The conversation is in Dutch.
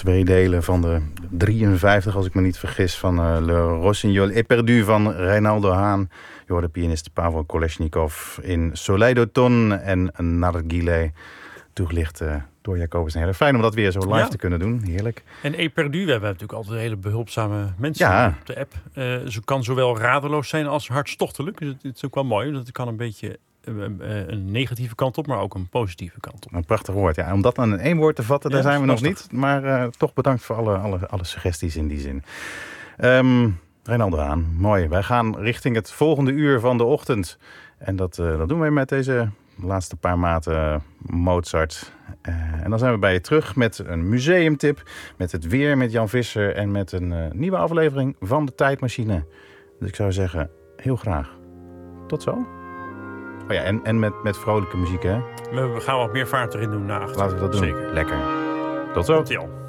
2 delen van de 53, als ik me niet vergis, van Le Rossignol éperdu van Reynaldo Haan. Je hoorde pianist Pavel Kolesnikov in Soleil d'automne en Narguilé. Toegelicht door Jacobus Herder. Fijn om dat weer zo live te kunnen doen. Heerlijk. En éperdu, we hebben natuurlijk altijd hele behulpzame mensen op de app. Ze kan zowel radeloos zijn als hartstochtelijk. Dus het is ook wel mooi. Het kan een beetje een negatieve kant op, maar ook een positieve kant op. Een prachtig woord. Ja, om dat aan één woord te vatten, daar zijn we nog niet. Maar toch bedankt voor alle suggesties in die zin. Reynaldo Haan, mooi. Wij gaan richting het volgende uur van de ochtend. En dat doen wij met deze laatste paar maten Mozart. En dan zijn we bij je terug met een museumtip, met het weer, met Jan Visser en met een nieuwe aflevering van de Tijdmachine. Dus ik zou zeggen, heel graag. Tot zo. Oh ja, en met vrolijke muziek, hè? We gaan wat meer vaart erin doen na 8. Laten we dat doen. Zeker. Lekker. Tot zo. Tot ziens.